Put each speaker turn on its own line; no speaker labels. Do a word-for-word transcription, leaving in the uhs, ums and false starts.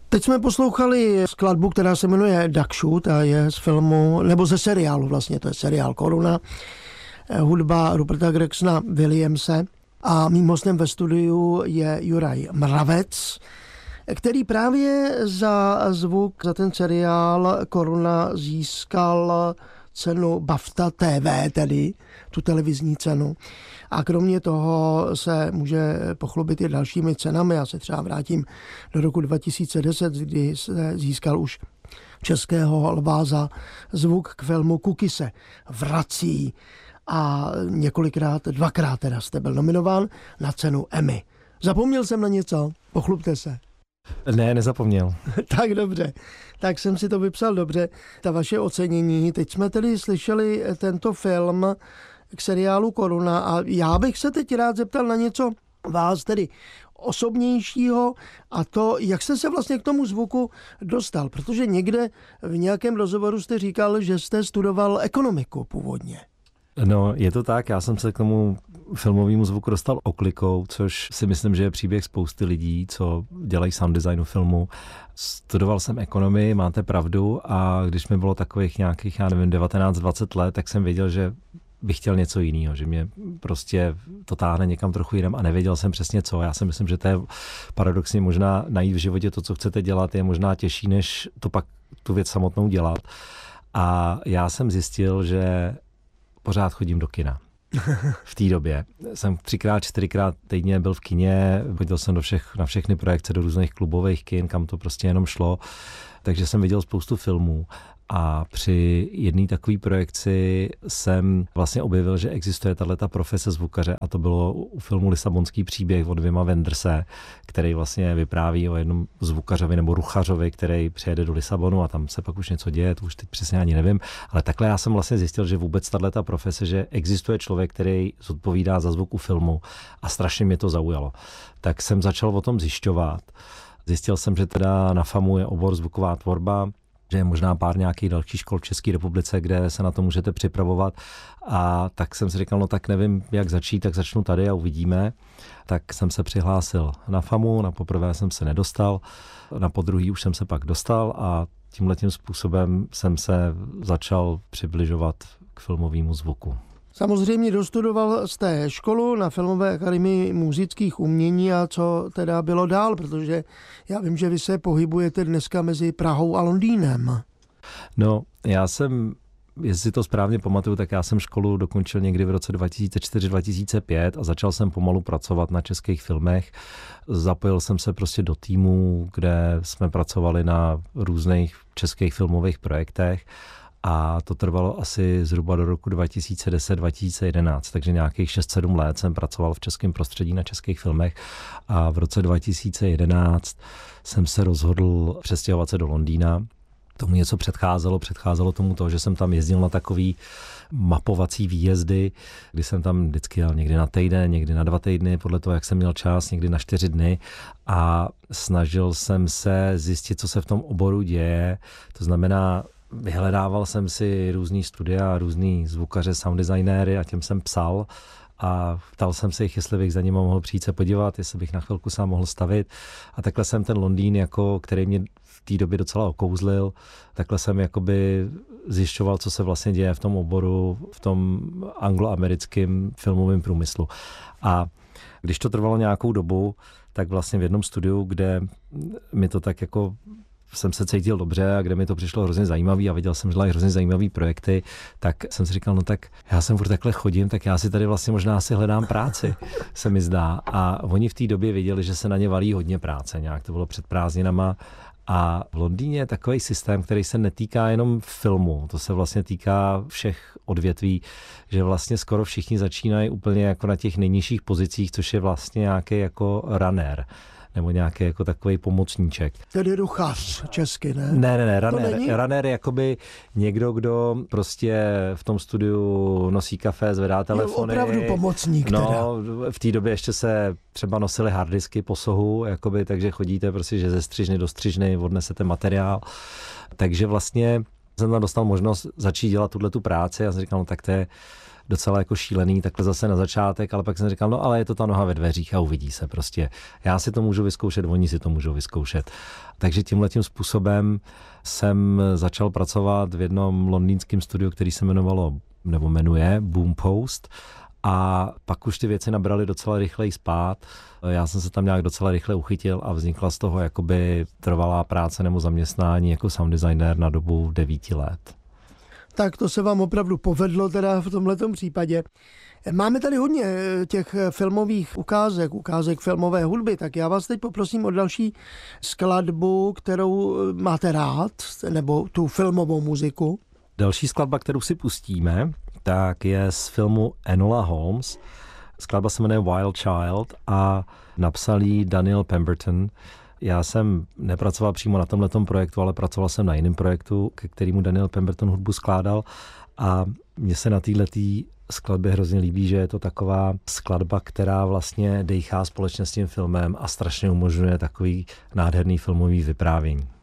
Teď jsme poslouchali skladbu, která se jmenuje Duck Shoot a je z filmu, nebo ze seriálu vlastně, to je seriál Koruna, hudba Ruperta Gregsona Williamse a mým hostem ve studiu je Juraj Mravec, který právě za zvuk, za ten seriál Koruna získal cenu BAFTA T V, tedy tu televizní cenu. A kromě toho se může pochlubit i dalšími cenami. Já se třeba vrátím do roku dva tisíce deset, kdy se získal už českého lva za zvuk k filmu Kuky se vrací. A několikrát, dvakrát teda jste byl nominován na cenu Emmy. Zapomněl jsem na něco? Pochlubte se.
Ne, nezapomněl.
Tak dobře, tak jsem si to vypsal dobře, ta vaše ocenění. Teď jsme tedy slyšeli tento film k seriálu Koruna a já bych se teď rád zeptal na něco vás tedy osobnějšího a to, jak jste se vlastně k tomu zvuku dostal, protože někde v nějakém rozhovoru jste říkal, že jste studoval ekonomiku původně.
No, je to tak, já jsem se k tomu filmovému zvuku dostal oklikou, což si myslím, že je příběh spousty lidí, co dělají sound designu filmu. Studoval jsem ekonomii, máte pravdu, a když mi bylo takových nějakých, já nevím, devatenáct dvacet let, tak jsem věděl, že bych chtěl něco jiného, že mě prostě to táhne někam trochu jinam a nevěděl jsem přesně co. Já si myslím, že to je paradoxně možná najít v životě to, co chcete dělat, je možná těžší, než to pak tu věc samotnou dělat. A já jsem zjistil, že pořád chodím do kina. V té době jsem třikrát, čtyřikrát týdně byl v kině, chodil jsem do všech, na všechny projekce, do různých klubových kin, kam to prostě jenom šlo. Takže jsem viděl spoustu filmů. A při jedné takové projekci jsem vlastně objevil, že existuje tato profese zvukaře, a to bylo u filmu Lisabonský příběh od Wima Wenderse, který vlastně vypráví o jednom zvukařovi nebo ruchařovi, který přijede do Lisabonu a tam se pak už něco děje, to už teď přesně ani nevím. Ale takhle já jsem vlastně zjistil, že vůbec tato profese, že existuje člověk, který zodpovídá za zvuk u filmu, a strašně mě to zaujalo. Tak jsem začal o tom zjišťovat. Zjistil jsem, že teda na FAMu je obor zvuková tvorba, že je možná pár nějakých dalších škol v České republice, kde se na to můžete připravovat. A tak jsem si říkal, no tak nevím, jak začít, tak začnu tady a uvidíme. Tak jsem se přihlásil na FAMu, na poprvé jsem se nedostal, na podruhý už jsem se pak dostal a tímhletím způsobem jsem se začal přibližovat k filmovému zvuku.
Samozřejmě dostudoval jste školu na Filmové akademii múzických umění a co teda bylo dál, protože já vím, že vy se pohybujete dneska mezi Prahou a Londýnem.
No, já jsem, jestli si to správně pamatuju, tak já jsem školu dokončil někdy v roce dva tisíce čtyři dva tisíce pět a začal jsem pomalu pracovat na českých filmech. Zapojil jsem se prostě do týmu, kde jsme pracovali na různých českých filmových projektech. A to trvalo asi zhruba do roku dva tisíce deset dva tisíce jedenáct, takže nějakých šest sedm let jsem pracoval v českém prostředí na českých filmech a v roce dva tisíce jedenáct jsem se rozhodl přestěhovat se do Londýna. Tomu něco předcházelo, předcházelo tomu to, že jsem tam jezdil na takový mapovací výjezdy, kdy jsem tam vždycky jel někdy na týden, někdy na dva týdny, podle toho, jak jsem měl čas, někdy na čtyři dny a snažil jsem se zjistit, co se v tom oboru děje, to znamená, vyhledával jsem si různý studia, různý zvukaře, sound designéry a těm jsem psal a ptal jsem se jich, jestli bych za nimi mohl přijít se podívat, jestli bych na chvilku sám mohl stavit. A takhle jsem ten Londýn, jako, který mě v té době docela okouzlil, takhle jsem jakoby zjišťoval, co se vlastně děje v tom oboru, v tom angloamerickém filmovém průmyslu. A když to trvalo nějakou dobu, tak vlastně v jednom studiu, kde mi to tak jako jsem se cítil dobře a kde mi to přišlo hrozně zajímavý a viděl jsem, že dělají hrozně zajímavý projekty, tak jsem si říkal, no tak já jsem furt takhle chodím, tak já si tady vlastně možná si hledám práci, se mi zdá. A oni v té době věděli, že se na ně valí hodně práce, nějak to bylo před prázdninama. A v Londýně je takový systém, který se netýká jenom filmu, to se vlastně týká všech odvětví, že vlastně skoro všichni začínají úplně jako na těch nejnižších pozicích, což je vlastně nějaký jako runner. Nebo nějaký jako takový pomocníček.
Tedy ruchař česky, ne?
Ne, ne, ne, runner. Runner je jakoby někdo, kdo prostě v tom studiu nosí kafe, zvedá telefony.
Je opravdu pomocník
no,
teda.
V té době ještě se třeba nosily harddisky po sohu, jakoby, takže chodíte prostě, že ze střižny do střižny odnesete materiál. Takže vlastně jsem tam dostal možnost začít dělat tuhletu práci a jsem říkal, no tak to je docela jako šílený, takhle zase na začátek, ale pak jsem říkal, no ale je to ta noha ve dveřích a uvidí se prostě. Já si to můžu vyzkoušet, oni si to můžou vyzkoušet. Takže tímhletím způsobem jsem začal pracovat v jednom londýnském studiu, který se jmenovalo, nebo jmenuje Boom Post, a pak už ty věci nabraly docela rychlej spát. Já jsem se tam nějak docela rychle uchytil a vznikla z toho jakoby trvalá práce nebo zaměstnání jako sound designer na dobu devíti let.
Tak to se vám opravdu povedlo teda v tomhletom případě. Máme tady hodně těch filmových ukázek, ukázek filmové hudby, tak já vás teď poprosím o další skladbu, kterou máte rád, nebo tu filmovou muziku.
Další skladba, kterou si pustíme, tak je z filmu Enola Holmes. Skladba se jmenuje Wild Child a napsal ji Daniel Pemberton. Já jsem nepracoval přímo na tomhletom projektu, ale pracoval jsem na jiném projektu, ke kterému Daniel Pemberton hudbu skládal, a mně se na této skladbě hrozně líbí, že je to taková skladba, která vlastně dejchá společně s tím filmem a strašně umožňuje takový nádherný filmový vyprávění.